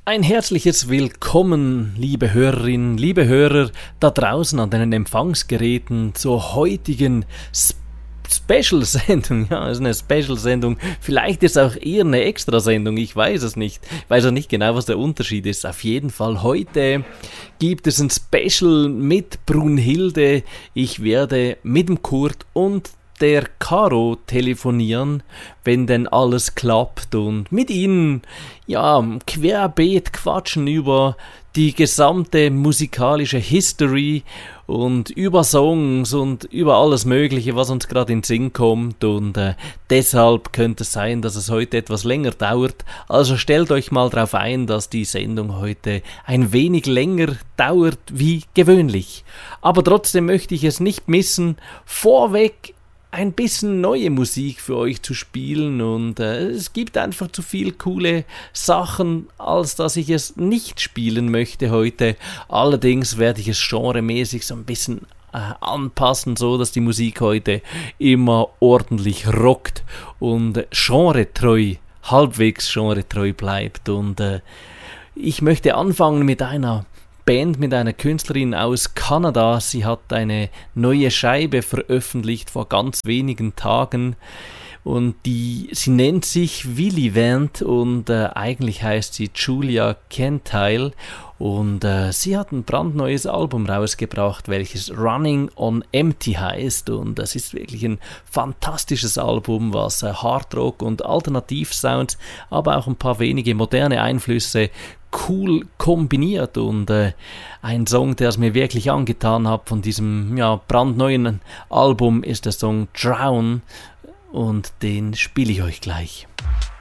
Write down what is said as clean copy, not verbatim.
Ein herzliches Willkommen, liebe Hörerinnen, liebe Hörer da draußen an den Empfangsgeräten zur heutigen Special-Sendung. Ja, es ist eine Special-Sendung. Vielleicht ist es auch eher eine Extrasendung, ich weiß es nicht. Ich weiß auch nicht genau, was der Unterschied ist. Auf jeden Fall, heute gibt es ein Special mit Brunhilde. Ich werde mit dem Kurt und der Caro telefonieren, wenn denn alles klappt, und mit ihnen querbeet quatschen über die gesamte musikalische History und über Songs und über alles Mögliche, was uns gerade in den Sinn kommt, und deshalb könnte es sein, dass es heute etwas länger dauert. Also stellt euch mal darauf ein, dass die Sendung heute ein wenig länger dauert wie gewöhnlich. Aber trotzdem möchte ich es nicht missen, vorweg ein bisschen neue Musik für euch zu spielen, und es gibt einfach zu viel coole Sachen, als dass ich es nicht spielen möchte heute. Allerdings werde ich es genremäßig so ein bisschen anpassen, so dass die Musik heute immer ordentlich rockt und genretreu, halbwegs genretreu bleibt. Und ich möchte anfangen mit einer Band, mit einer Künstlerin aus Kanada. Sie hat eine neue Scheibe veröffentlicht vor ganz wenigen Tagen, und sie nennt sich Willy Vent, und eigentlich heißt sie Julia Kentile, und sie hat ein brandneues Album rausgebracht, welches Running on Empty heißt, und das ist wirklich ein fantastisches Album, was Hardrock und Alternativsounds, aber auch ein paar wenige moderne Einflüsse cool kombiniert, und ein Song, der es mir wirklich angetan hat von diesem brandneuen Album, ist der Song Drown, und den spiele ich euch gleich.